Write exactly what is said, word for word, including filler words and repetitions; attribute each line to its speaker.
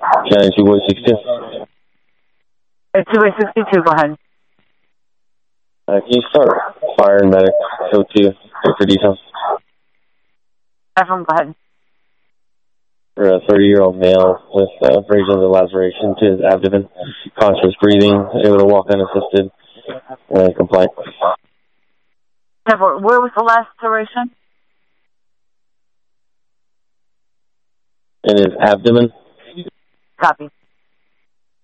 Speaker 1: County two boy sixty-two.
Speaker 2: Uh, two boy sixty-two, go ahead.
Speaker 1: Uh, can you start fire and medic code two for details?
Speaker 2: F M, go ahead.
Speaker 1: For a thirty-year-old male with uh, abrasions of laceration to his abdomen, conscious breathing, able to walk unassisted, and compliant.
Speaker 2: Where was the laceration?
Speaker 1: In his abdomen.
Speaker 2: Copy.